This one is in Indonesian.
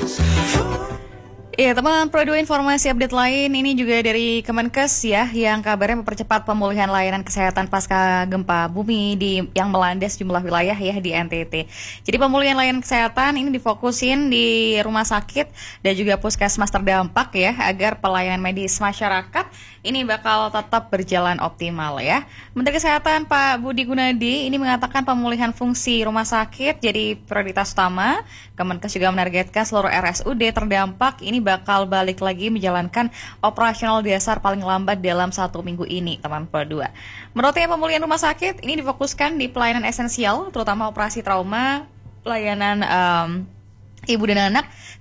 Iya teman, Pro 2 informasi update lain ini juga dari Kemenkes ya, yang kabarnya mempercepat pemulihan layanan kesehatan pasca gempa bumi yang melanda sejumlah wilayah ya di NTT. Jadi pemulihan layanan kesehatan ini difokusin di rumah sakit dan juga puskesmas terdampak ya, agar pelayanan medis masyarakat ini bakal tetap berjalan optimal ya. Menteri Kesehatan Pak Budi Gunadi ini mengatakan pemulihan fungsi rumah sakit jadi prioritas utama. Kemenkes juga menargetkan seluruh RSUD terdampak ini bakal balik lagi menjalankan operasional dasar paling lambat dalam 1 minggu ini, teman Pro 2. Menurutnya pemulihan rumah sakit ini difokuskan di pelayanan esensial, terutama operasi trauma, pelayanan ibu dan anak,